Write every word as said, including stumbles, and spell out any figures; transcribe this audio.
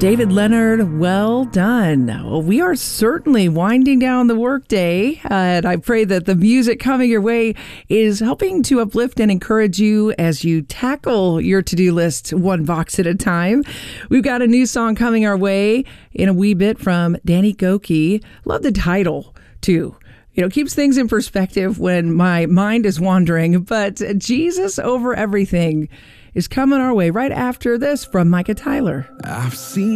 David Leonard, well done. Well, we are certainly winding down the workday, uh, and I pray that the music coming your way is helping to uplift and encourage you as you tackle your to-do list one box at a time. We've got a new song coming our way in a wee bit from Danny Gokey. Love the title, too. You know, keeps things in perspective when my mind is wandering, but Jesus over everything is coming our way right after this from Micah Tyler. I've seen